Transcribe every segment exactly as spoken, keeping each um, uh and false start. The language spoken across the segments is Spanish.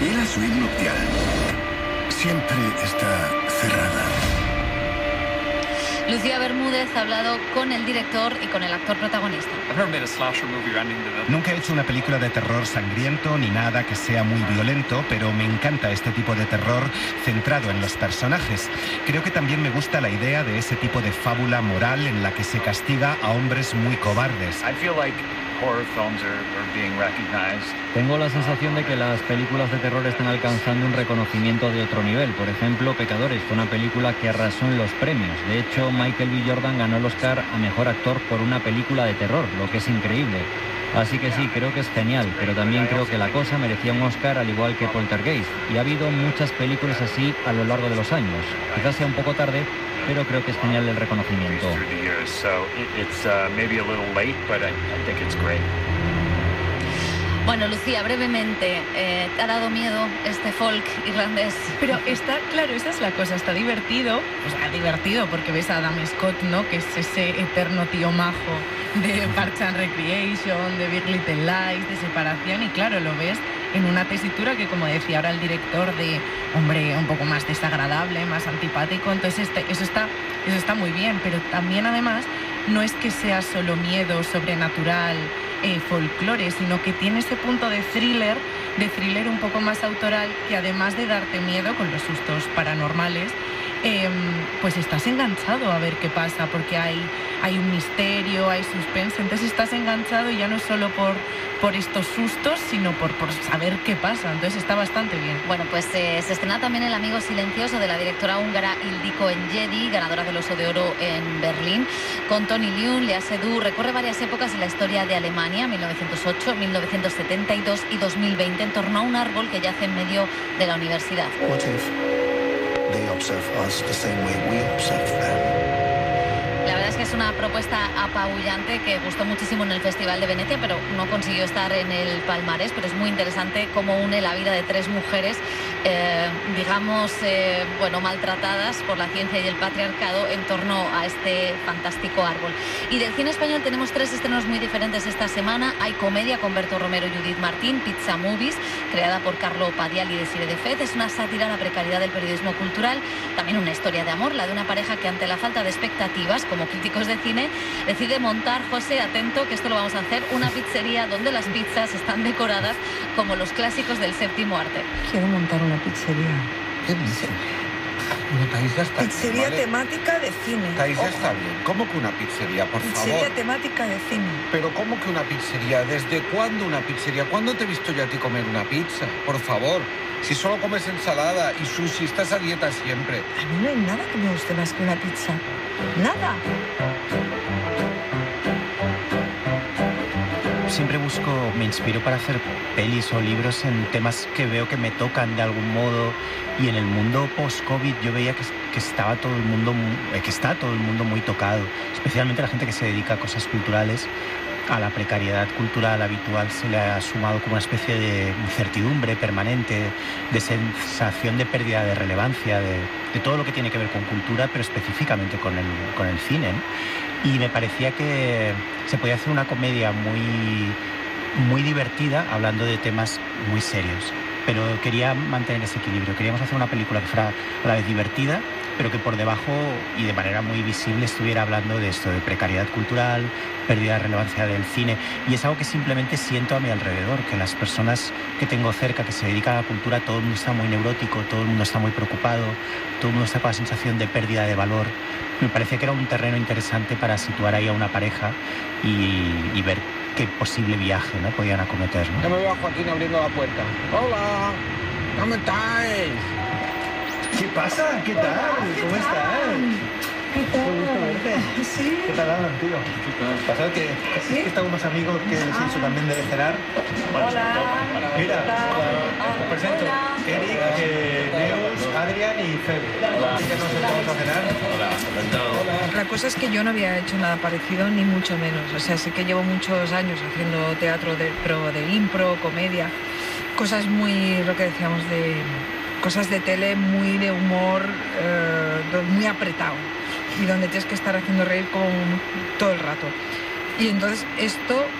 Y la suite nupcial siempre está cerrada. Lucía Bermúdez ha hablado con el director y con el actor protagonista. Nunca he hecho una película de terror sangriento ni nada que sea muy violento, pero me encanta este tipo de terror centrado en los personajes. Creo que también me gusta la idea de ese tipo de fábula moral en la que se castiga a hombres muy cobardes. Tengo la sensación de que las películas de terror están alcanzando un reconocimiento de otro nivel. Por ejemplo, Pecadores fue una película que arrasó en los premios. De hecho, Michael B. Jordan ganó el Oscar a Mejor Actor por una película de terror, lo que es increíble. Así que sí, creo que es genial, pero también creo que La Cosa merecía un Oscar al igual que Poltergeist. Y ha habido muchas películas así a lo largo de los años. Quizás sea un poco tarde, pero creo que es genial el reconocimiento. Bueno, Lucía, brevemente, eh, ¿te ha dado miedo este folk irlandés? Pero está, claro, esa es la cosa, está divertido, o sea, divertido porque ves a Adam Scott, ¿no?, que es ese eterno tío majo de Parks and Recreation, de Big Little Lies, de Separación, y claro, lo ves en una tesitura que, como decía ahora el director, de hombre un poco más desagradable, más antipático, entonces este, eso, está, eso está muy bien, pero también además no es que sea solo miedo sobrenatural, Eh, folclore, sino que tiene ese punto de thriller, de thriller un poco más autoral, que además de darte miedo con los sustos paranormales, eh, pues estás enganchado a ver qué pasa, porque hay, hay un misterio, hay suspense, entonces estás enganchado y ya no es solo por, por estos sustos, sino por, por saber qué pasa, entonces está bastante bien. Bueno, pues eh, se estrena también El amigo silencioso, de la directora húngara Ildikó Enyedi, ganadora del Oso de Oro en Berlín, con Tony Leung, Lea Seydoux. Recorre varias épocas en la historia de Alemania, mil novecientos ocho, mil novecientos setenta y dos y dos mil veinte, en torno a un árbol que yace en medio de la universidad. What if they observe us the same way we observe them? La verdad es que es una propuesta apabullante que gustó muchísimo en el Festival de Venecia, pero no consiguió estar en el palmarés, pero es muy interesante cómo une la vida de tres mujeres, eh, digamos, eh, bueno, maltratadas por la ciencia y el patriarcado en torno a este fantástico árbol. Y del cine español tenemos tres estrenos muy diferentes esta semana. Hay comedia con Berto Romero y Judith Martín, Pizza Movies, creada por Carlo Padial y Desiree de Fez. Es una sátira a la precariedad del periodismo cultural, también una historia de amor, la de una pareja que ante la falta de expectativas, como críticos de cine, decide montar, José, atento, que esto lo vamos a hacer, una pizzería donde las pizzas están decoradas como los clásicos del séptimo arte. Quiero montar una pizzería. ¿Qué dice? No, Thais, ya está Pizzería bien, ¿vale? temática de cine. Thais, ya está bien. ¿Cómo que una pizzería, por Pizzería favor? temática de cine. Pero ¿cómo que una pizzería? ¿Desde cuándo una pizzería? ¿Cuándo te he visto yo a ti comer una pizza? Por favor. Si solo comes ensalada y sushi, estás a dieta siempre. A mí no hay nada que me guste más que una pizza. Nada. Siempre busco, me inspiro para hacer pelis o libros en temas que veo que me tocan de algún modo, y en el mundo post-COVID yo veía que, que estaba todo el mundo, que está todo el mundo muy tocado, especialmente la gente que se dedica a cosas culturales. A la precariedad cultural habitual se le ha sumado como una especie de incertidumbre permanente, de sensación de pérdida de relevancia, de, de todo lo que tiene que ver con cultura, pero específicamente con el, con el cine, ¿no? Y me parecía que se podía hacer una comedia muy, muy divertida hablando de temas muy serios. Pero quería mantener ese equilibrio. Queríamos hacer una película que fuera a la vez divertida, pero que por debajo y de manera muy visible estuviera hablando de esto, de precariedad cultural, pérdida de relevancia del cine. Y es algo que simplemente siento a mi alrededor, que las personas que tengo cerca que se dedican a la cultura, todo el mundo está muy neurótico, todo el mundo está muy preocupado, todo el mundo está con la sensación de pérdida de valor. Me parecía que era un terreno interesante para situar ahí a una pareja y, y ver qué posible viaje, ¿no?, podían acometer, ¿no? Ya me veo a Joaquín abriendo la puerta. ¡Hola! ¿Cómo estáis? ¿Qué pasa? ¿Qué tal? ¿Cómo estás? ¿Qué tal? Qué gusto verte. Sí. ¿Qué tal, Alan, tío? ¿Qué tal? Pasa que, ¿Sí? que están unos amigos que les he dicho también de cenar. Hola. Mira, Hola. os presento. Eric, eh, Neus, Adrián y Febe. Así que nos sentamos a cenar. Hola, encantado. La cosa es que yo no había hecho nada parecido, ni mucho menos. O sea, sí que llevo muchos años haciendo teatro, de, pero de impro, comedia, cosas muy, lo que decíamos, de cosas de tele, muy de humor, eh, muy apretado, y donde tienes que estar haciendo reír con todo el rato. Y entonces esto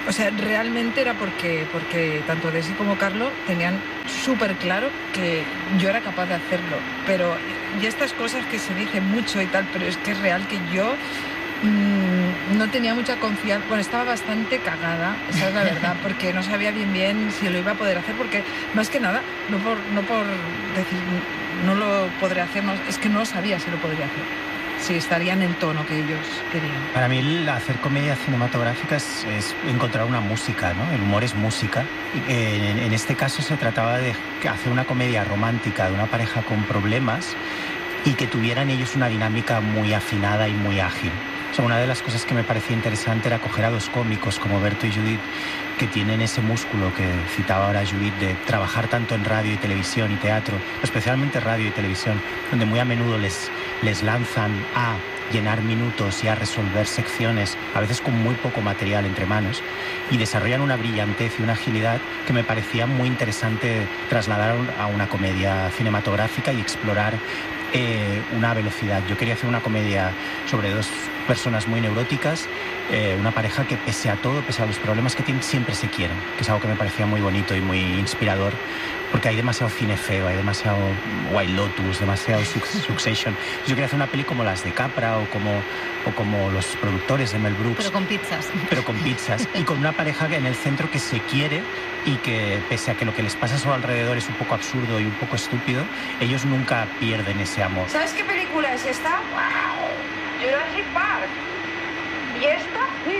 O sea, realmente era porque, porque tanto Desi como Carlo tenían súper claro que yo era capaz de hacerlo. Pero, y estas cosas que se dicen mucho y tal, pero es que es real que yo mmm, no tenía mucha confianza. Bueno, estaba bastante cagada, esa es la verdad, porque no sabía bien bien si lo iba a poder hacer, porque más que nada, no por, no por decir no lo podré hacer, no, es que no sabía si lo podría hacer. Sí, estaría en el tono que ellos querían. Para mí el hacer comedia cinematográfica es, es encontrar una música, ¿no? El humor es música. En, en este caso se trataba de hacer una comedia romántica de una pareja con problemas y que tuvieran ellos una dinámica muy afinada y muy ágil. O sea, una de las cosas que me parecía interesante era coger a dos cómicos como Berto y Judith, que tienen ese músculo que citaba ahora Judith, de trabajar tanto en radio y televisión y teatro, especialmente radio y televisión, donde muy a menudo les, les lanzan a llenar minutos y a resolver secciones, a veces con muy poco material entre manos, y desarrollan una brillantez y una agilidad que me parecía muy interesante trasladar a una comedia cinematográfica y explorar eh, una velocidad. Yo quería hacer una comedia sobre dos personas muy neuróticas, eh, una pareja que pese a todo, pese a los problemas que tienen, siempre se quieren, que es algo que me parecía muy bonito y muy inspirador, porque hay demasiado cine feo, hay demasiado White Lotus, demasiado Succession. Yo quería hacer una peli como las de Capra o como, o como los productores de Mel Brooks. Pero con pizzas. Pero con pizzas. Y con una pareja en el centro que se quiere y que, pese a que lo que les pasa a su alrededor es un poco absurdo y un poco estúpido, ellos nunca pierden ese amor. ¿Sabes qué película es esta? ¡Wow! Jurassic Park. ¿Y esta?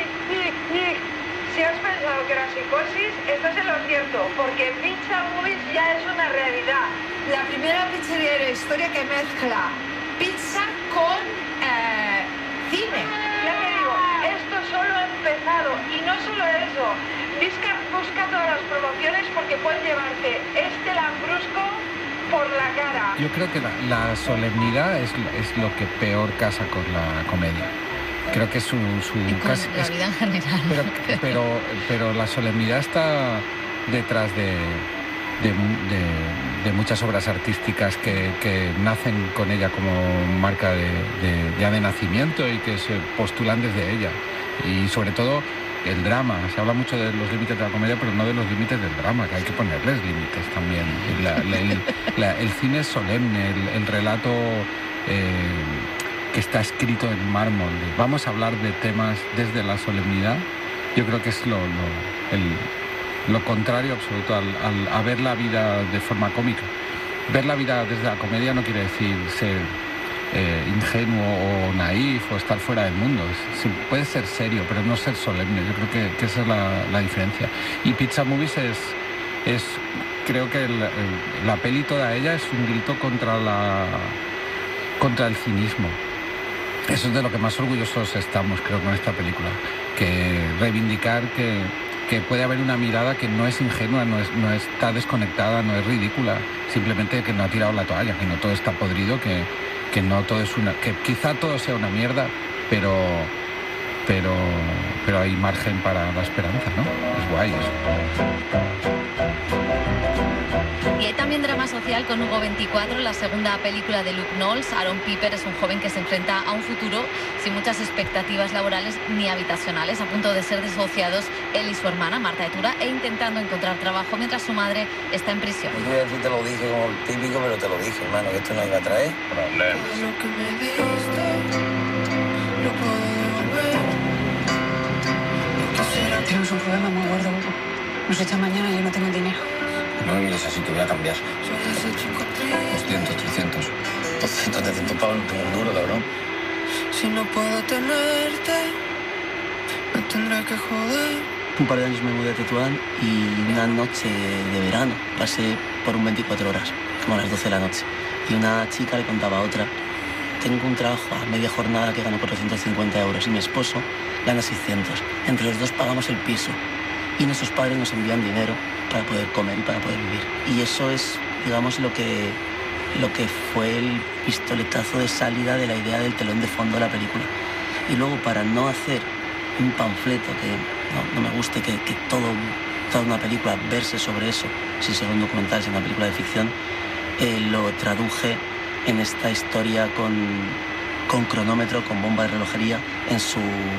Si has pensado que era psicosis, estás en lo cierto, porque Pizza Movies ya es una realidad. La primera pizzería de la historia que mezcla pizza con eh, cine. Ya te digo, esto solo ha empezado. Y no solo eso, busca, busca todas las promociones porque puedes llevarte este lambrusco por la cara. Yo creo que la, la solemnidad es, es lo que peor casa con la comedia. Creo que su... su y con casi, la es, vida en general. Pero, pero, pero la solemnidad está detrás de, de, de, de muchas obras artísticas que, que nacen con ella como marca de, de, ya de nacimiento y que se postulan desde ella. Y sobre todo el drama. Se habla mucho de los límites de la comedia, pero no de los límites del drama, que hay que ponerles límites también. La, la, el, la, el cine es solemne, el, el relato eh, que está escrito en mármol. Vamos a hablar de temas desde la solemnidad. Yo creo que es lo, lo, el, lo contrario absoluto al, al, a ver la vida de forma cómica. Ver la vida desde la comedia no quiere decir ser Eh, ingenuo o naif o estar fuera del mundo. Sí, puede ser serio, pero no ser solemne. Yo creo que, que esa es la, la diferencia. Y Pizza Movies es, es creo que el, el, la peli toda ella es un grito contra la contra el cinismo. Eso es de lo que más orgullosos estamos, creo, con esta película. Que reivindicar que, que puede haber una mirada que no es ingenua, no, es, no está desconectada, no es ridícula. Simplemente que no ha tirado la toalla, que no todo está podrido, que que no todo es una, que quizá todo sea una mierda, pero pero pero hay margen para la esperanza, ¿no? Es guay eso. Y hay también drama social con Hugo veinticuatro, la segunda película de Luke Knowles. Aaron Piper es un joven que se enfrenta a un futuro sin muchas expectativas laborales ni habitacionales, a punto de ser desociados él y su hermana, Marta Etura, e intentando encontrar trabajo mientras su madre está en prisión. Yo ya te lo dije como el típico, pero te lo dije, hermano, que esto no iba a traer problemas. Lo que me diste, lo puedo devolver. No quisiera... Tenemos un problema muy gordo, Hugo. Nos echan mañana y yo no tengo dinero. No me mires así, te voy a cambiar. doscientos, trescientos. doscientos, trescientos pavos, no tengo un duro, cabrón. Si no puedo tenerte, me tendré que joder. Un par de años me mudé a Tetuán y una noche de verano pasé por un veinticuatro horas, como a las doce de la noche. Y una chica le contaba a otra: tengo un trabajo a media jornada que gano cuatrocientos cincuenta euros y mi esposo gana seiscientos. Entre los dos pagamos el piso y nuestros padres nos envían dinero para poder comer y para poder vivir. Y eso es, digamos, lo que, lo que fue el pistoletazo de salida de la idea del telón de fondo de la película. Y luego, para no hacer un panfleto que no, no me guste, que, que todo, toda una película verse sobre eso, si son documentales en una película de ficción, eh, lo traduje en esta historia con, con cronómetro, con bomba de relojería, en su,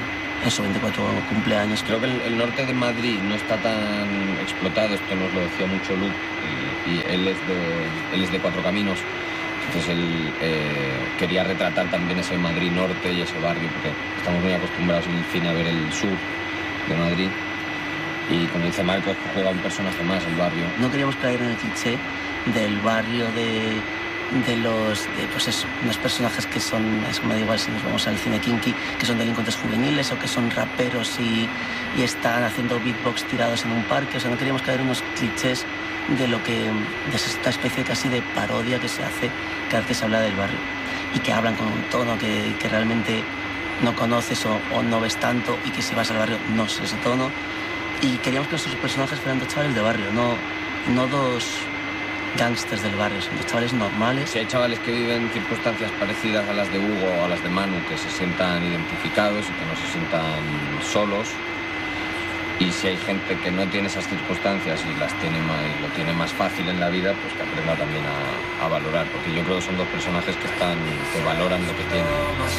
en su veinticuatro cumpleaños. Creo que el, el norte de Madrid no está tan explotado, esto nos lo decía mucho Luke, y, y él, es de, él es de Cuatro Caminos, entonces él eh, quería retratar también ese Madrid norte y ese barrio, porque estamos muy acostumbrados en el cine a ver el sur de Madrid, y como dice Marcos, juega un personaje más el barrio. No queríamos caer en el cliché del barrio de... de los de, pues eso, unos personajes que son, es como da igual si nos vamos al cine kinky, que son delincuentes juveniles o que son raperos y, y están haciendo beatbox tirados en un parque. O sea, no queríamos caer en unos clichés de lo que, de esta especie casi de parodia que se hace cada vez que se habla del barrio y que hablan con un tono que, que realmente no conoces o, o no ves tanto, y que si vas al barrio no es ese tono. Y queríamos que nuestros personajes fueran dos chavales de barrio, no, no dos gángsters del barrio, son dos chavales normales. Si hay chavales que viven circunstancias parecidas a las de Hugo o a las de Manu, que se sientan identificados y que no se sientan solos, y si hay gente que no tiene esas circunstancias y las tiene más, y lo tiene más fácil en la vida, pues que aprenda también a, a valorar, porque yo creo que son dos personajes que están, que valoran lo que tienen.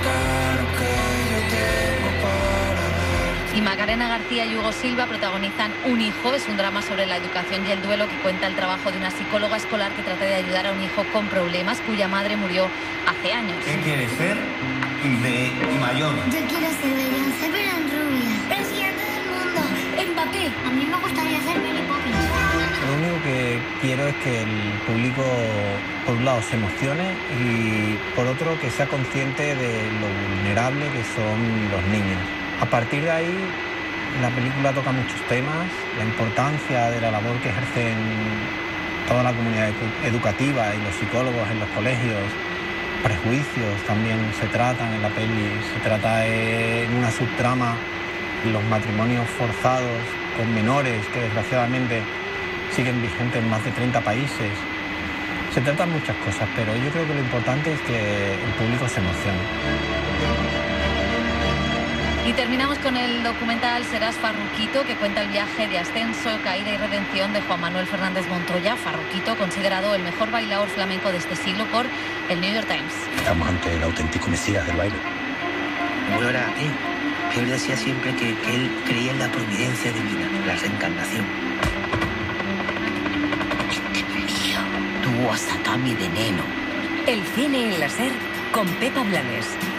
Y Macarena García y Hugo Silva protagonizan Un hijo, es un drama sobre la educación y el duelo que cuenta el trabajo de una psicóloga escolar que trata de ayudar a un hijo con problemas cuya madre murió hace años. ¿Qué quieres ser de mayor? Yo quiero ser Beyoncé, pero en rubia. Presidente del mundo. Mbappé. A mí me gustaría ser Mary Poppins. Lo único que quiero es que el público, por un lado, se emocione y por otro, que sea consciente de lo vulnerable que son los niños. A partir de ahí, la película toca muchos temas, la importancia de la labor que ejercen toda la comunidad educativa y los psicólogos en los colegios, prejuicios también se tratan en la peli, se trata en una subtrama los matrimonios forzados con menores que desgraciadamente siguen vigentes en más de treinta países. Se tratan muchas cosas, pero yo creo que lo importante es que el público se emocione. Y terminamos con el documental Serás Farruquito, que cuenta el viaje de ascenso, caída y redención de Juan Manuel Fernández Montoya. Farruquito, considerado el mejor bailador flamenco de este siglo por el New York Times. Estamos ante el auténtico mesías del baile. Bueno, era él. Él decía siempre que, que él creía en la providencia divina, la reencarnación. Tú has sacado mi veneno. El cine en la SER con Pepa Blanes.